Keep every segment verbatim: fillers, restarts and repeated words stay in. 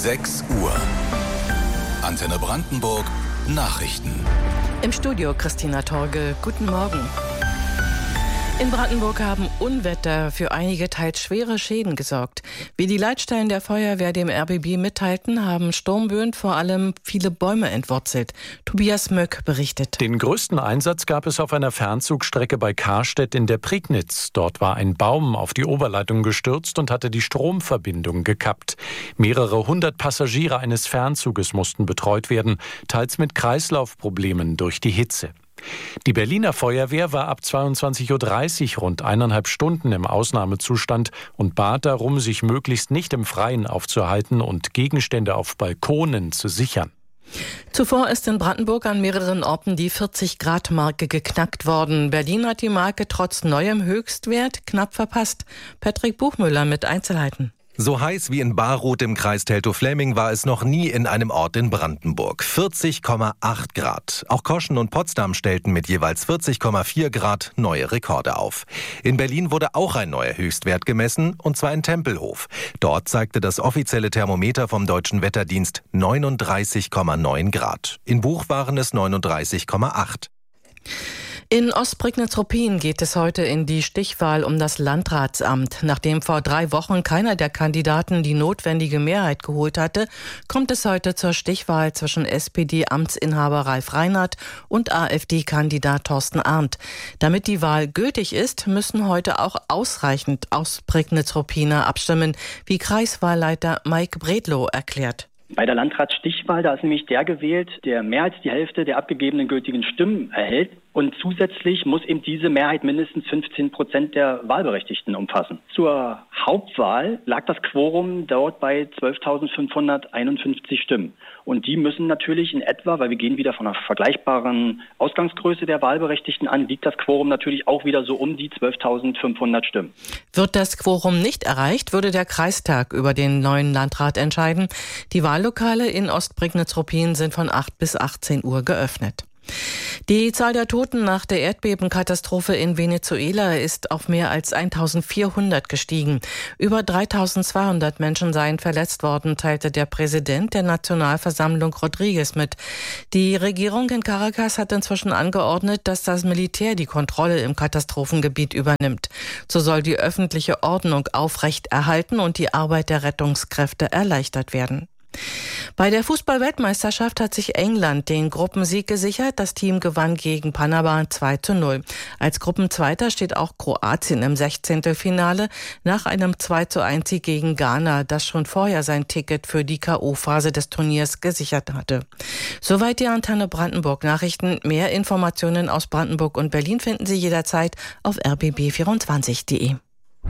sechs Uhr. Antenne Brandenburg Nachrichten. Im Studio Christina Torge. Guten Morgen. In Brandenburg haben Unwetter für einige teils schwere Schäden gesorgt. Wie die Leitstellen der Feuerwehr dem R B B mitteilten, haben Sturmböen vor allem viele Bäume entwurzelt. Tobias Möck berichtet. Den größten Einsatz gab es auf einer Fernzugstrecke bei Karstedt in der Prignitz. Dort war ein Baum auf die Oberleitung gestürzt und hatte die Stromverbindung gekappt. Mehrere hundert Passagiere eines Fernzuges mussten betreut werden, teils mit Kreislaufproblemen durch die Hitze. Die Berliner Feuerwehr war ab zweiundzwanzig Uhr dreißig rund eineinhalb Stunden im Ausnahmezustand und bat darum, sich möglichst nicht im Freien aufzuhalten und Gegenstände auf Balkonen zu sichern. Zuvor ist in Brandenburg an mehreren Orten die vierzig-Grad-Marke geknackt worden. Berlin hat die Marke trotz neuem Höchstwert knapp verpasst. Patrick Buchmüller mit Einzelheiten. So heiß wie in Baruth im Kreis Teltow-Fläming war es noch nie in einem Ort in Brandenburg. vierzig Komma acht Grad. Auch Koschen und Potsdam stellten mit jeweils vierzig Komma vier Grad neue Rekorde auf. In Berlin wurde auch ein neuer Höchstwert gemessen, und zwar in Tempelhof. Dort zeigte das offizielle Thermometer vom Deutschen Wetterdienst neununddreißig Komma neun Grad. In Buch waren es neununddreißig Komma acht. In Ostprignitz-Ruppin geht es heute in die Stichwahl um das Landratsamt. Nachdem vor drei Wochen keiner der Kandidaten die notwendige Mehrheit geholt hatte, kommt es heute zur Stichwahl zwischen S P D-Amtsinhaber Ralf Reinhardt und AfD-Kandidat Thorsten Arndt. Damit die Wahl gültig ist, müssen heute auch ausreichend Ostprignitz-Ruppiner abstimmen, wie Kreiswahlleiter Mike Bredlow erklärt. Bei der Landratsstichwahl, da ist nämlich der gewählt, der mehr als die Hälfte der abgegebenen gültigen Stimmen erhält. Und zusätzlich muss eben diese Mehrheit mindestens fünfzehn Prozent der Wahlberechtigten umfassen. Zur Hauptwahl lag das Quorum dort bei zwölftausendfünfhunderteinundfünfzig Stimmen. Und die müssen natürlich in etwa, weil wir gehen wieder von einer vergleichbaren Ausgangsgröße der Wahlberechtigten an, liegt das Quorum natürlich auch wieder so um die zwölftausendfünfhundert Stimmen. Wird das Quorum nicht erreicht, würde der Kreistag über den neuen Landrat entscheiden. Die Wahllokale in Ostprignitz-Ruppin sind von acht bis achtzehn Uhr geöffnet. Die Zahl der Toten nach der Erdbebenkatastrophe in Venezuela ist auf mehr als eintausendvierhundert gestiegen. Über dreitausendzweihundert Menschen seien verletzt worden, teilte der Präsident der Nationalversammlung Rodriguez mit. Die Regierung in Caracas hat inzwischen angeordnet, dass das Militär die Kontrolle im Katastrophengebiet übernimmt. So soll die öffentliche Ordnung aufrechterhalten und die Arbeit der Rettungskräfte erleichtert werden. Bei der Fußball-Weltmeisterschaft hat sich England den Gruppensieg gesichert. Das Team gewann gegen Panama zwei zu null. Als Gruppenzweiter steht auch Kroatien im Sechzehntelfinale nach einem zwei zu eins Sieg gegen Ghana, das schon vorher sein Ticket für die K O-Phase des Turniers gesichert hatte. Soweit die Antenne Brandenburg Nachrichten. Mehr Informationen aus Brandenburg und Berlin finden Sie jederzeit auf r b b vierundzwanzig punkt de.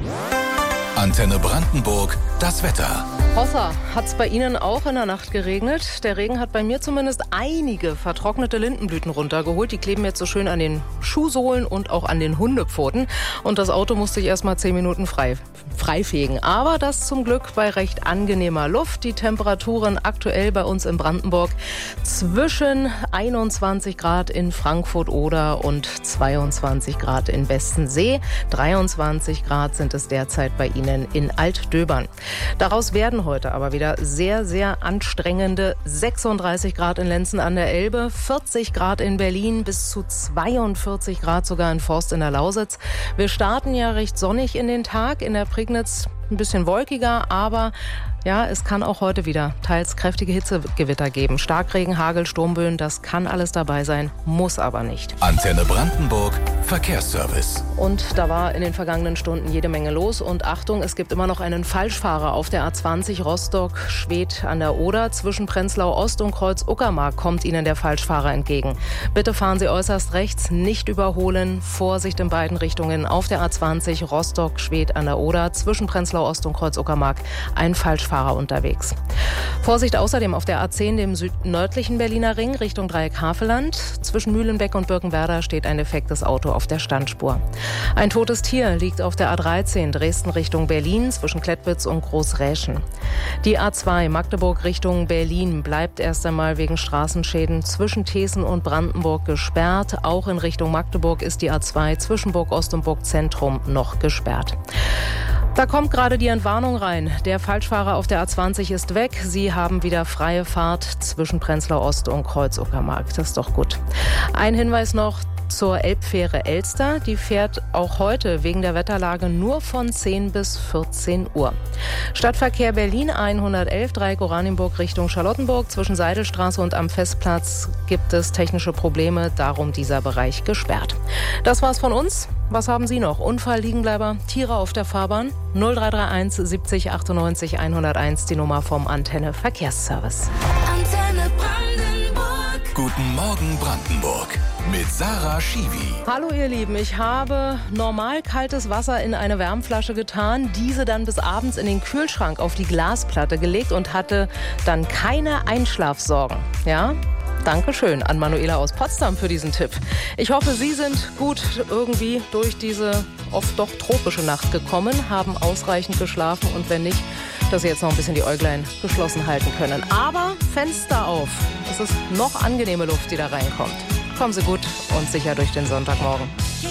Antenne Brandenburg, das Wetter. Hossa, hat es bei Ihnen auch in der Nacht geregnet? Der Regen hat bei mir zumindest einige vertrocknete Lindenblüten runtergeholt. Die kleben jetzt so schön an den Schuhsohlen und auch an den Hundepfoten. Und das Auto musste ich erst mal zehn Minuten frei, freifegen. Aber das zum Glück bei recht angenehmer Luft. Die Temperaturen aktuell bei uns in Brandenburg zwischen einundzwanzig Grad in Frankfurt-Oder und zweiundzwanzig Grad in Westensee. dreiundzwanzig Grad sind es derzeit bei Ihnen in Altdöbern. Daraus werden heute aber wieder sehr, sehr anstrengende sechsunddreißig Grad in Lenzen an der Elbe, vierzig Grad in Berlin, bis zu zweiundvierzig Grad sogar in Forst in der Lausitz. Wir starten ja recht sonnig in den Tag, in der Prignitz ein bisschen wolkiger, aber ja, es kann auch heute wieder teils kräftige Hitzegewitter geben. Starkregen, Hagel, Sturmböen, das kann alles dabei sein, muss aber nicht. Antenne Brandenburg, Verkehrsservice. Und da war in den vergangenen Stunden jede Menge los. Und Achtung, es gibt immer noch einen Falschfahrer auf der A zwanzig Rostock-Schwedt an der Oder. Zwischen Prenzlau Ost und Kreuz Uckermark kommt Ihnen der Falschfahrer entgegen. Bitte fahren Sie äußerst rechts, nicht überholen. Vorsicht in beiden Richtungen auf der A zwanzig Rostock-Schwedt an der Oder. Zwischen Prenzlau Ost und Kreuz Uckermark ein Falschfahrer unterwegs. Vorsicht außerdem auf der A zehn, dem südnördlichen Berliner Ring, Richtung Dreieck-Havelland. Zwischen Mühlenbeck und Birkenwerder steht ein defektes Auto auf der Standspur. Ein totes Tier liegt auf der A dreizehn, Dresden Richtung Berlin, zwischen Klettwitz und Großräschen. Die A zwei, Magdeburg Richtung Berlin, bleibt erst einmal wegen Straßenschäden zwischen Thesen und Brandenburg gesperrt. Auch in Richtung Magdeburg ist die A zwei zwischen Burg Ost und Burg Zentrum noch gesperrt. Da kommt gerade die Entwarnung rein. Der Falschfahrer auf der A zwanzig ist weg. Sie haben wieder freie Fahrt zwischen Prenzlau Ost und Kreuz-Uckermark. Das ist doch gut. Ein Hinweis noch zur Elbfähre Elster. Die fährt auch heute wegen der Wetterlage nur von zehn bis vierzehn Uhr. Stadtverkehr Berlin hundertelf, Dreieck Oranienburg Richtung Charlottenburg. Zwischen Seidelstraße und am Festplatz gibt es technische Probleme. Darum dieser Bereich gesperrt. Das war's von uns. Was haben Sie noch? Unfall, Liegenbleiber, Tiere auf der Fahrbahn? null drei drei eins siebzig achtundneunzig hunderteins, die Nummer vom Antenne Verkehrsservice. Antenne Brandenburg. Guten Morgen Brandenburg mit Sarah Schiwi. Hallo ihr Lieben, ich habe normal kaltes Wasser in eine Wärmflasche getan, diese dann bis abends in den Kühlschrank auf die Glasplatte gelegt und hatte dann keine Einschlafsorgen. Ja? Dankeschön an Manuela aus Potsdam für diesen Tipp. Ich hoffe, Sie sind gut irgendwie durch diese oft doch tropische Nacht gekommen, haben ausreichend geschlafen und wenn nicht, dass Sie jetzt noch ein bisschen die Äuglein geschlossen halten können. Aber Fenster auf. Es ist noch angenehme Luft, die da reinkommt. Kommen Sie gut und sicher durch den Sonntagmorgen.